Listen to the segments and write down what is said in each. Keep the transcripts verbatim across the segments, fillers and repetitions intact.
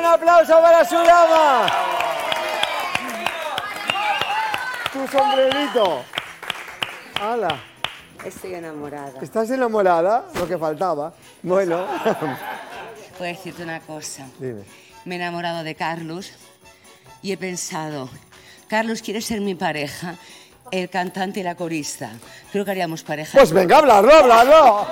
Un aplauso para su dama. Tu sombrerito. ¡Hala! Estoy enamorada. ¿Estás enamorada? Lo que faltaba. Bueno. Voy a decirte una cosa. Dime. Me he enamorado de Carlos y he pensado, Carlos quiere ser mi pareja, el cantante y la corista. Creo que haríamos pareja. Pues venga, hablarlo, hablarlo.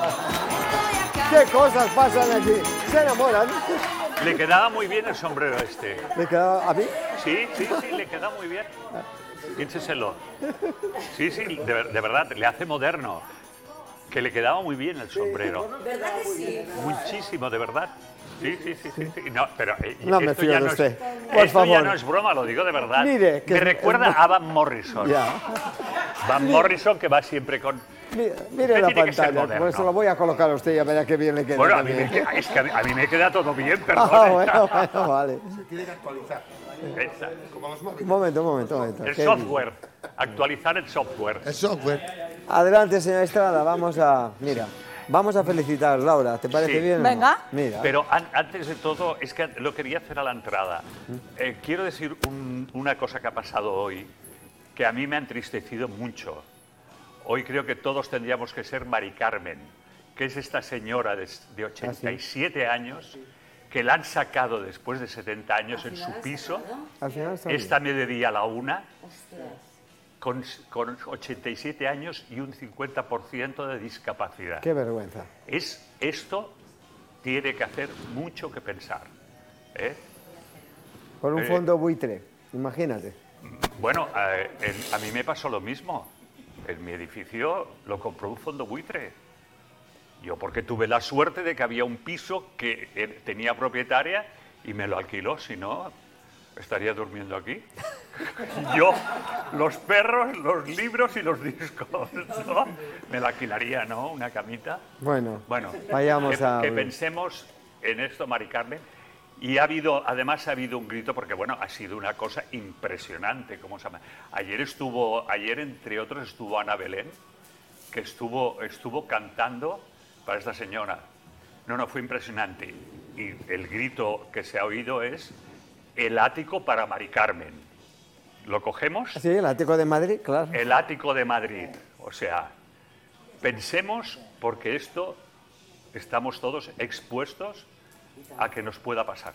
¿Qué cosas pasan aquí? Se enamoran. Le quedaba muy bien el sombrero este. ¿Le queda a mí? Sí, sí, sí, le queda muy bien. Piénseselo. Sí, sí, de, de verdad, le hace moderno. Que le quedaba muy bien el sombrero. ¿Verdad que sí? Muchísimo, de verdad. Sí, sí, sí, sí. sí. No, pero eh, No me esto, fío ya de no, usted. es, Por esto favor. ya no es broma, lo digo de verdad. Mire, que me es- recuerda es- a Van Morrison. Ya. Van Morrison que va siempre con... Mire, mire Usted la tiene que ser pantalla, moderno. pues se lo voy a colocar a usted y ya verá qué bien le queda. Bueno, a mí, también. me queda, es que a mí, a mí me queda todo bien, perdón. Ah, bueno, bueno, vale. Tiene que actualizar. Esa. Como los Un móviles. momento, un momento, un momento. El Qué software, actualizar el software. El software. bien. Adelante, señora Estrada, vamos a... Mira, vamos a felicitar, Laura, ¿te parece Sí. bien? Venga. Mira. Pero an- antes de todo, es que lo quería hacer a la entrada. Eh, quiero decir un- una cosa que ha pasado hoy, que a mí me ha entristecido mucho. Hoy creo que todos tendríamos que ser Mari Carmen, que es esta señora de, de ochenta y siete años, que la han sacado después de setenta años en su piso, Al final está bien. esta mediodía a la una, con, con ochenta y siete años y un cincuenta por ciento de discapacidad. Qué vergüenza. Es, esto tiene que hacer mucho que pensar. ¿eh? Con un Eh. fondo buitre, imagínate. Bueno, eh, en- a mí me pasó lo mismo. En mi edificio lo compró un fondo buitre. Yo porque tuve la suerte de que había un piso que eh, tenía propietaria y me lo alquiló, si no, estaría durmiendo aquí. Yo, los perros, los libros y los discos, ¿no? Me lo alquilaría, ¿no? Una camita. Bueno, Bueno, vayamos que, a... que pensemos en esto, Mari Carmen. Y ha habido, además ha habido un grito, porque bueno, ha sido una cosa impresionante. ¿Cómo se llama? Ayer estuvo, ayer entre otros estuvo Ana Belén, que estuvo, estuvo cantando para esta señora. No, no, fue impresionante. Y el grito que se ha oído es el ático para Mari Carmen. ¿Lo cogemos? Sí, el ático de Madrid, claro. El ático de Madrid. O sea, pensemos, porque esto estamos todos expuestos a que nos pueda pasar.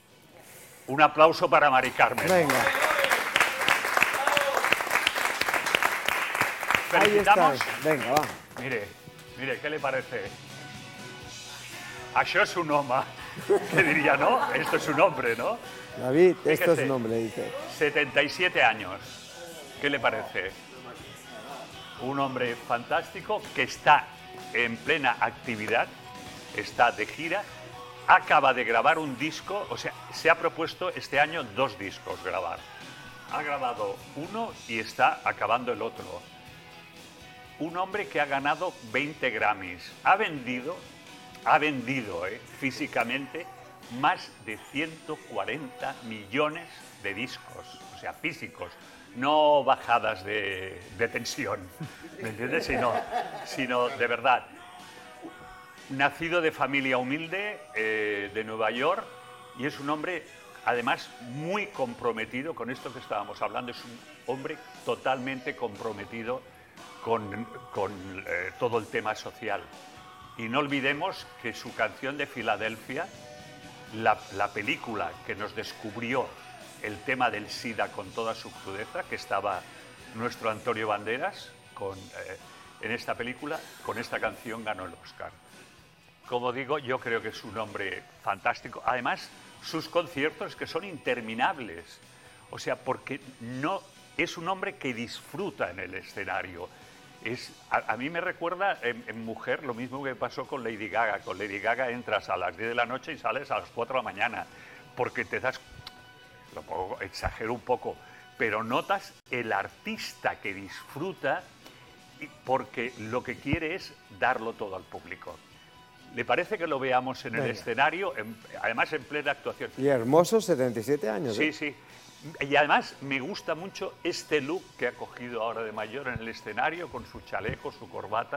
Un aplauso para Mari Carmen. Venga. Ahí Felicitamos. está. Venga, vamos. Mire, mire, ¿qué le parece? Això es un home. ¿Qué diría, no? Esto es un hombre, ¿no? David, esto es Fíjese. un nombre, dice. setenta y siete años. ¿Qué le parece? Un hombre fantástico que está en plena actividad, está de gira, acaba de grabar un disco, o sea, se ha propuesto este año dos discos grabar. Ha grabado uno y está acabando el otro. Un hombre que ha ganado veinte Grammys. Ha vendido, ha vendido eh, físicamente más de ciento cuarenta millones de discos, o sea, físicos, no bajadas de, de tensión, ¿me entiendes? Sino, sino de verdad. Nacido de familia humilde eh, de Nueva York y es un hombre, además, muy comprometido con esto que estábamos hablando. Es un hombre totalmente comprometido con, con eh, todo el tema social. Y no olvidemos que su canción de Filadelfia, la, la película que nos descubrió el tema del SIDA con toda su crudeza, que estaba nuestro Antonio Banderas con, eh, en esta película, con esta canción ganó el Oscar. Como digo, yo creo que es un hombre fantástico. Además, sus conciertos que son interminables. O sea, porque no es un hombre que disfruta en el escenario. Es, a, a mí me recuerda en, en Mujer lo mismo que pasó con Lady Gaga. Con Lady Gaga entras a las diez de la noche y sales a las cuatro de la mañana. Porque te das... Lo puedo, exagero un poco. Pero notas el artista que disfruta y porque lo que quiere es darlo todo al público. ¿Le parece que lo veamos en el Venga. escenario, en- además en plena actuación? Y hermosos setenta y siete años. Sí, ¿eh? sí. Y además me gusta mucho este look que ha cogido ahora de mayor en el escenario, con su chaleco, su corbata.